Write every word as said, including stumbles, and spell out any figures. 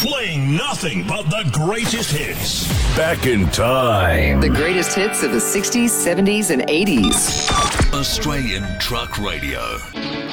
playing nothing but the greatest hits. Back in time. The greatest hits of the sixties, seventies, and eighties. Australian Truck Radio.